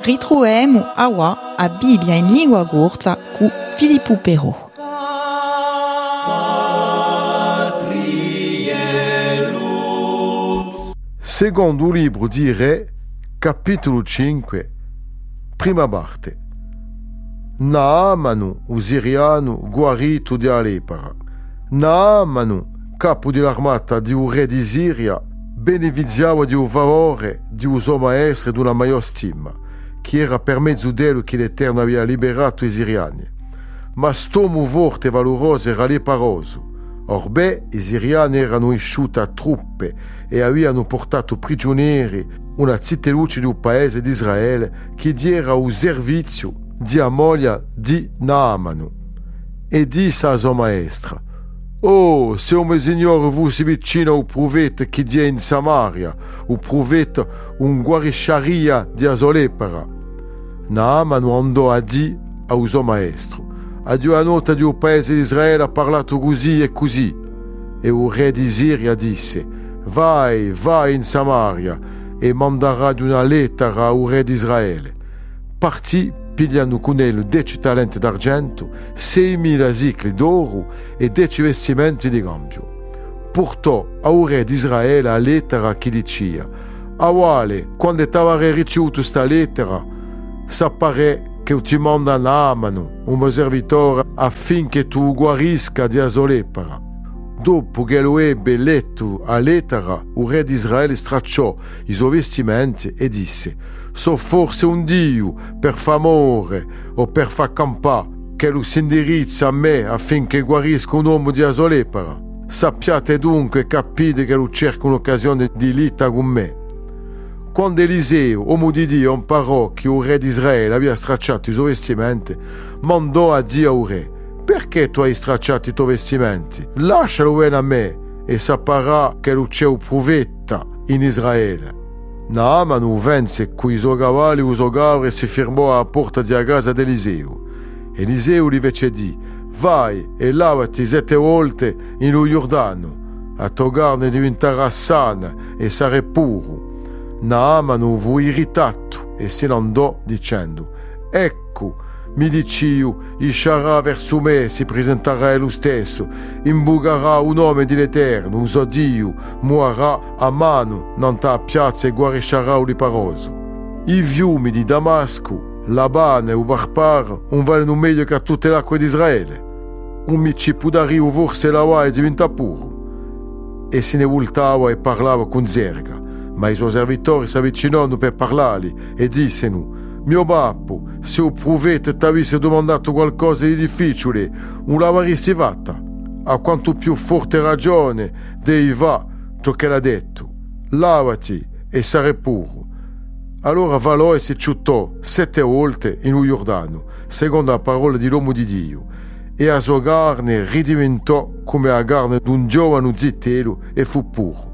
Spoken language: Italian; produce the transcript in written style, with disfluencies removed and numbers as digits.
Ritroviamo awa a Bibbia in lingua corsa cu Filippo Però. Secondo libro di Re, capitolo 5, prima parte. Naamanu, o siriano, guarito di Alepara. Naamanu, capo dell'armata di un re di Siria, beneficiava di un valore, di un suo maestro e di una maggiore stima, che era per mezzo dello che l'Eterno aveva liberato i siriani. Ma st'uomo forte e valoroso era leparoso. Orbè, i siriani erano usciti a truppe e avevano portato prigionieri una zitteluce di un paese di Israele che era al servizio di moglie di Naamanu. E disse a sua maestra: «Oh, se o mio signore fosse vicino al profeta che è in Samaria, il profeta un guarisciaria di Azolepara». Naamanu andò a dire al suo maestro: «A Dio a nota di un paese di Israele ha parlato così e così». E il re di Siria disse: «Vai in Samaria e manderà una lettera al re di Israele». Partì pigliando con lui 10 talenti d'argento, 6.000 sicli d'oro e 10 vestimenti di cambio. Portò al re di Israele la lettera che diceva: «Awale, quando t'aveva ricevuto questa lettera, sapere che ti manda Naamanu, un mio servitore, affinché tu guarisca di Azolepara». Dopo che lo ebbe letto la lettera, il re di Israele stracciò i suoi vestimenti e disse: «So forse un Dio per famore o per far campare che lo si indirizza a me affinché guarisca un uomo di Azolepara? Sappiate dunque e capite che lo cerca un'occasione di lita con me». Quando Eliseo, uomo di Dio, imparò che il re di Israele aveva stracciato i suoi vestimenti, mandò a dire al re: «Perché tu hai stracciato i tuoi vestimenti? Lascialo bene a me e saprà che lo c'è un profeta in Israele». Naamanu venne con i suoi cavalli e i suoi carri e si fermò alla porta della casa di Eliseo. Eliseo gli fece dire: «Vai e lavati 7 volte in lo Giordano, a tua carne diventerà sana e sarai puro». Naamanu fu irritato e se ne andò dicendo: «Ecco, mi dici il sciarà verso me si presenterà lo stesso, imbugherà un nome dell'Eterno, uso Dio, muorrà a mano, nanta piazza e guariscerà il leparoso. I fiumi di Damasco, Labana e il Barpar non valgono meglio che tutte le acque di Israele. Un mi ci può dare forse la e diventa puro». E se ne voltava e parlava con zerga, ma i suoi servitori si avvicinano per parlargli e dissero: «Mio babbo, se il profeta ti avesse domandato qualcosa di difficile, non l'avresti fatta. A quanto più forte ragione devi va ciò che l'ha detto. Lavati e sarai puro». Allora valò e si ciuttò 7 volte in un Giordano, secondo la parola dell'uomo di Dio, e a sua carne ridiventò come la carne di un giovane zittello e fu puro.